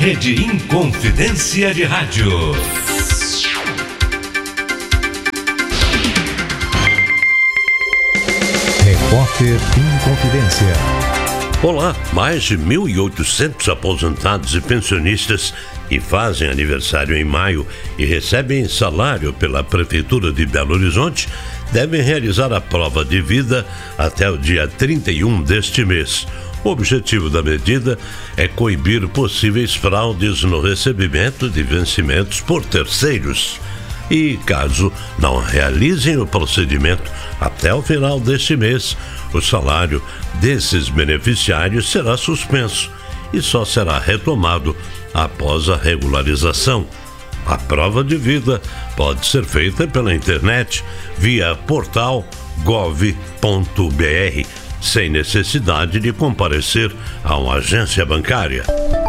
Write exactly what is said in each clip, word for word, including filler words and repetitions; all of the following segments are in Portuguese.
Rede Inconfidência de Rádio. Repórter Inconfidência. Olá, mais de mil e oitocentos aposentados e pensionistas que fazem aniversário em maio e recebem salário pela Prefeitura de Belo Horizonte devem realizar a prova de vida até o dia trinta e um deste mês. O objetivo da medida é coibir possíveis fraudes no recebimento de vencimentos por terceiros. E, caso não realizem o procedimento até o final deste mês, o salário desses beneficiários será suspenso e só será retomado após a regularização. A prova de vida pode ser feita pela internet via portal gov ponto br, sem necessidade de comparecer a uma agência bancária.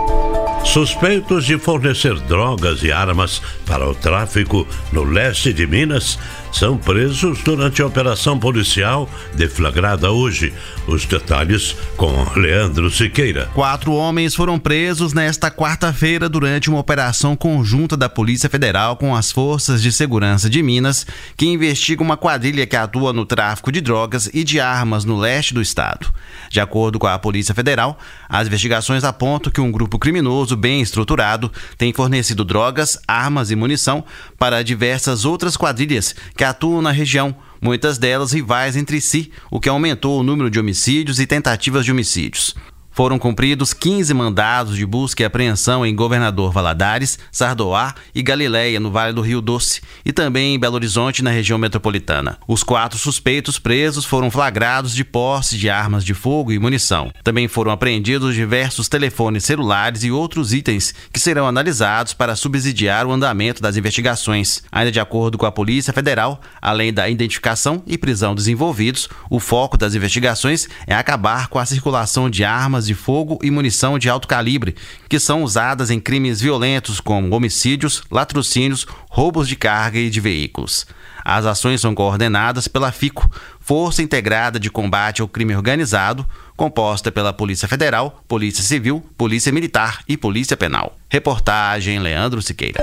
Suspeitos de fornecer drogas e armas para o tráfico no leste de Minas são presos durante a operação policial deflagrada hoje. Os detalhes com Leandro Siqueira. Quatro homens foram presos nesta quarta-feira durante uma operação conjunta da Polícia Federal com as Forças de Segurança de Minas, que investiga uma quadrilha que atua no tráfico de drogas e de armas no leste do estado. De acordo com a Polícia Federal, as investigações apontam que um grupo criminoso bem estruturado tem fornecido drogas, armas e munição para diversas outras quadrilhas que atuam na região, muitas delas rivais entre si, o que aumentou o número de homicídios e tentativas de homicídios. Foram cumpridos quinze mandados de busca e apreensão em Governador Valadares, Sardoá e Galileia, no Vale do Rio Doce, e também em Belo Horizonte, na região metropolitana. Os quatro suspeitos presos foram flagrados de posse de armas de fogo e munição. Também foram apreendidos diversos telefones celulares e outros itens que serão analisados para subsidiar o andamento das investigações. Ainda de acordo com a Polícia Federal, além da identificação e prisão dos envolvidos, o foco das investigações é acabar com a circulação de armas de fogo e munição de alto calibre, que são usadas em crimes violentos como homicídios, latrocínios, roubos de carga e de veículos. As ações são coordenadas pela FICO, Força Integrada de Combate ao Crime Organizado, composta pela Polícia Federal, Polícia Civil, Polícia Militar e Polícia Penal. Reportagem Leandro Siqueira.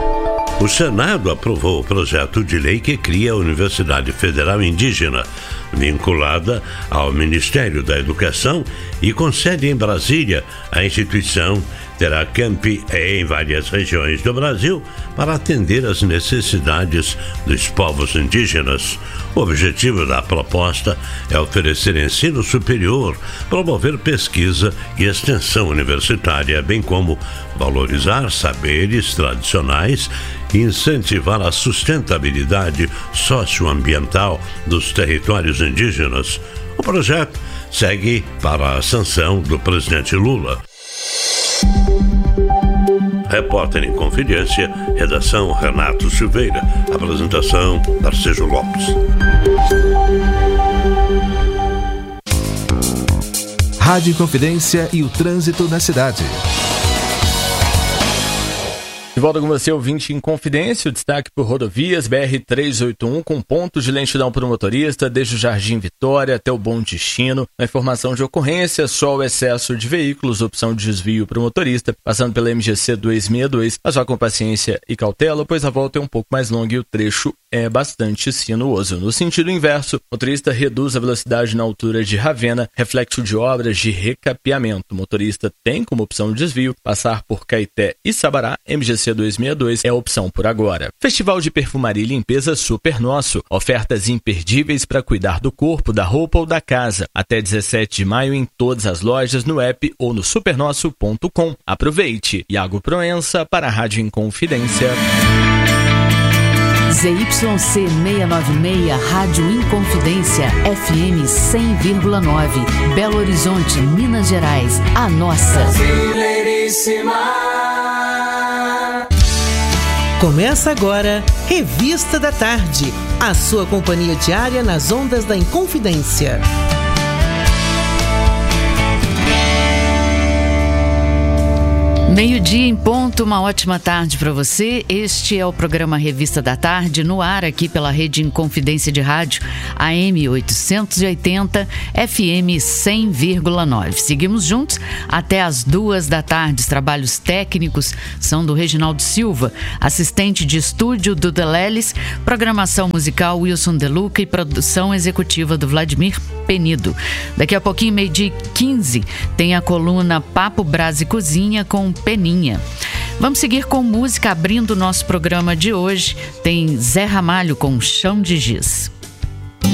O Senado aprovou o projeto de lei que cria a Universidade Federal Indígena, vinculada ao Ministério da Educação, e com sede em Brasília. A instituição terá campi em várias regiões do Brasil para atender às necessidades dos povos indígenas. O objetivo da proposta é oferecer ensino superior, promover pesquisa e extensão universitária, bem como valorizar saberes tradicionais e incentivar a sustentabilidade socioambiental dos territórios indígenas. O projeto segue para a sanção do presidente Lula. Repórter em Confidência, redação Renato Silveira, apresentação Narciso Lopes. Rádio Confidência e o trânsito na cidade. De volta com você, ouvinte em Confidência, o destaque por rodovias B R trezentos e oitenta e um com pontos de lentidão para o motorista desde o Jardim Vitória até o Bom Destino. Na informação de ocorrência, só o excesso de veículos, opção de desvio para o motorista, passando pela M G C duzentos e sessenta e dois, mas vá com paciência e cautela, pois a volta é um pouco mais longa e o trecho é bastante sinuoso. No sentido inverso, o motorista reduz a velocidade na altura de Ravena, reflexo de obras de recapeamento. O motorista tem como opção de desvio passar por Caeté e Sabará. M G C duzentos e sessenta e dois é a opção por agora. Festival de Perfumaria e Limpeza Super Nosso. Ofertas imperdíveis para cuidar do corpo, da roupa ou da casa. Até dezessete de maio em todas as lojas, no app ou no supernosso ponto com. Aproveite. Iago Proença para a Rádio Inconfidência. Z Y C seiscentos e noventa e seis, Rádio Inconfidência, F M cem vírgula nove, Belo Horizonte, Minas Gerais, a nossa. Começa agora, Revista da Tarde, a sua companhia diária nas ondas da Inconfidência. Meio-dia em ponto, uma ótima tarde para você. Este é o programa Revista da Tarde, no ar aqui pela Rede Inconfidência de Rádio, A M oitocentos e oitenta, F M cem vírgula nove. Seguimos juntos até as duas da tarde. Os trabalhos técnicos são do Reginaldo Silva, assistente de estúdio do Deleles, programação musical Wilson Deluca e produção executiva do Vladimir Penido. Daqui a pouquinho, meio-dia e quinze, tem a coluna Papo Brás e Cozinha com Peninha. Vamos seguir com música, abrindo o nosso programa de hoje. Tem Zé Ramalho com Chão de Giz.